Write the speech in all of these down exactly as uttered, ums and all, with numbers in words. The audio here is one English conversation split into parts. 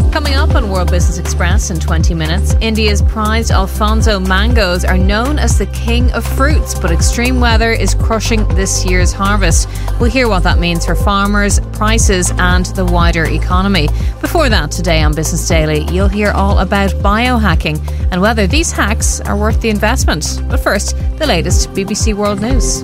Coming up on World Business Express in twenty minutes, India's prized Alfonso mangoes are known as the king of fruits, but extreme weather is crushing this year's harvest. We'll hear what that means for farmers, prices and the wider economy. Before that, today on Business Daily, you'll hear all about biohacking and whether these hacks are worth the investment. But first, the latest B B C World News.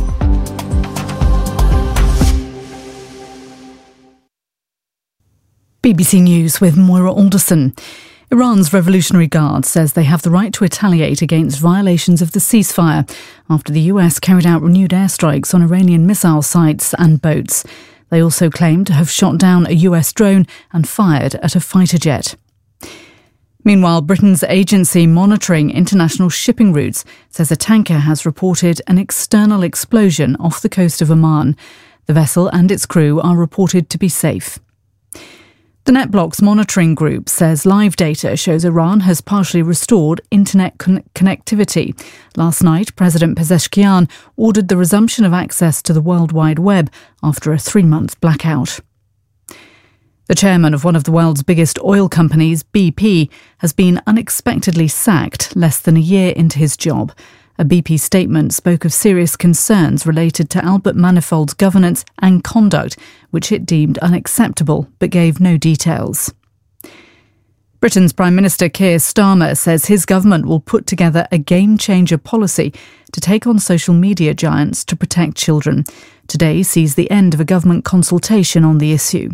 B B C News with Moira Alderson. Iran's Revolutionary Guard says they have the right to retaliate against violations of the ceasefire after the U S carried out renewed airstrikes on Iranian missile sites and boats. They also claim to have shot down a U S drone and fired at a fighter jet. Meanwhile, Britain's agency monitoring international shipping routes says a tanker has reported an external explosion off the coast of Oman. The vessel and its crew are reported to be safe. The NetBlocks monitoring group says live data shows Iran has partially restored internet con- connectivity. Last night, President Pezeshkian ordered the resumption of access to the World Wide Web after a three-month blackout. The chairman of one of the world's biggest oil companies, B P, has been unexpectedly sacked less than a year into his job. A B P statement spoke of serious concerns related to Albert Manifold's governance and conduct, which it deemed unacceptable, but gave no details. Britain's Prime Minister Keir Starmer says his government will put together a game-changer policy to take on social media giants to protect children. Today sees the end of a government consultation on the issue.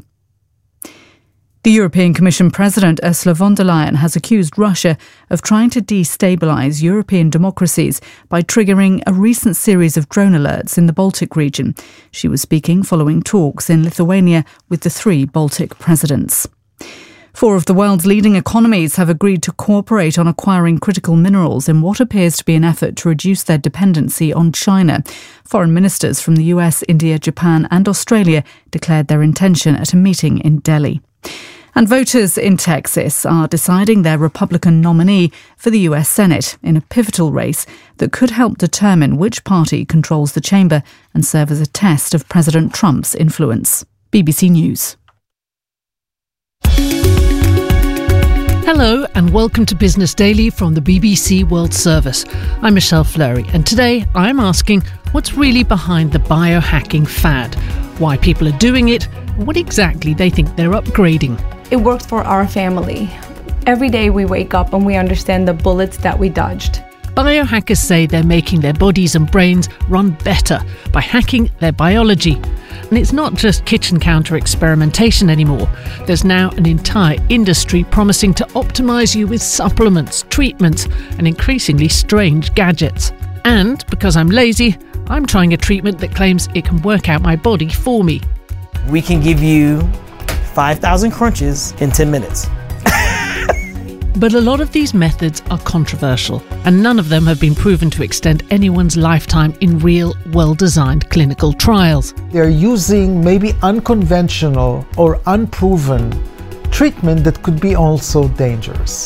The European Commission President Ursula von der Leyen has accused Russia of trying to destabilise European democracies by triggering a recent series of drone alerts in the Baltic region. She was speaking following talks in Lithuania with the three Baltic presidents. Four of the world's leading economies have agreed to cooperate on acquiring critical minerals in what appears to be an effort to reduce their dependency on China. Foreign ministers from the U S, India, Japan and Australia declared their intention at a meeting in Delhi. And voters in Texas are deciding their Republican nominee for the U S Senate in a pivotal race that could help determine which party controls the chamber and serve as a test of President Trump's influence. B B C News. Hello and welcome to Business Daily from the B B C World Service. I'm Michelle Fleury and today I'm asking what's really behind the biohacking fad, why people are doing it, and what exactly they think they're upgrading. It worked for our family. Every day we wake up and we understand the bullets that we dodged. Biohackers say they're making their bodies and brains run better by hacking their biology. And it's not just kitchen counter experimentation anymore. There's now an entire industry promising to optimise you with supplements, treatments and increasingly strange gadgets. And because I'm lazy, I'm trying a treatment that claims it can work out my body for me. We can give you five thousand crunches in ten minutes. But a lot of these methods are controversial, and none of them have been proven to extend anyone's lifetime in real, well-designed clinical trials. They're using maybe unconventional or unproven treatment that could be also dangerous.